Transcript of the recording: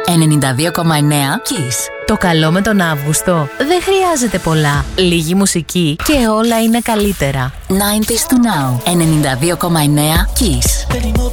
92,9 Kiss. Το καλό με τον Αύγουστο δεν χρειάζεται πολλά. Λίγη μουσική και όλα είναι καλύτερα. 90s to now. 92,9 Kiss.